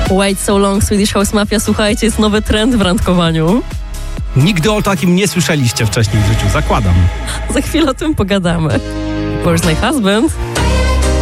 Wait so long, Swedish House Mafia, słuchajcie, jest nowy trend w randkowaniu. Nigdy o takim nie słyszeliście wcześniej w życiu, zakładam. Za chwilę o tym pogadamy. Where's my husband?